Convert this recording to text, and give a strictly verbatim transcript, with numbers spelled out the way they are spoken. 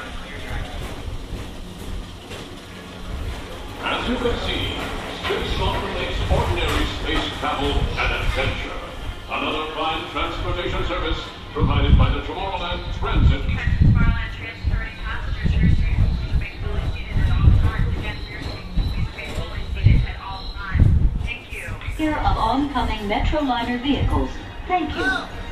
As you can see, Spacewalker makes ordinary space travel an adventure. Another prime transportation service provided by the Tomorrowland Transit. Tomorrowland transferring passengers to your seat. Remain fully seated at all times. Again, for your seat, please remain fully seated at all times. Thank you. Here of oncoming Metroliner vehicles. Thank you.